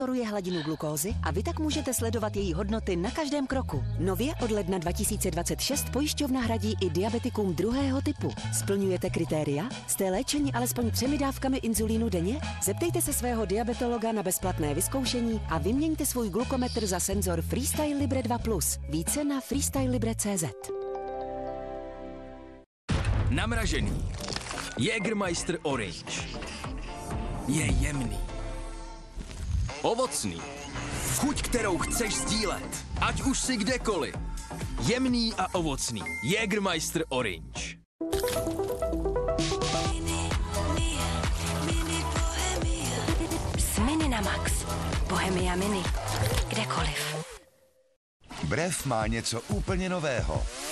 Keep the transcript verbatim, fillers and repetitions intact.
monitoruje hladinu glukózy a vy tak můžete sledovat její hodnoty na každém kroku. Nově od ledna dva tisíce dvacet šest pojišťovna hradí i diabetikům druhého typu. Splňujete kritéria? Jste léčeni alespoň třemi dávkami inzulínu denně? Zeptejte se svého diabetologa na bezplatné vyzkoušení a vyměňte svůj glukometr za senzor Freestyle Libre dva plus. Více na freestyle libre tečka cé zet. Namražený. Jägermeister Orange. Je jemný. Ovocný. Chuť, kterou chceš sdílet. Ať už si kdekoliv. Jemný a ovocný. Jägermeister Orange. S Mini na Max. Bohemia Mini. Kdekoliv. Brev má něco úplně nového.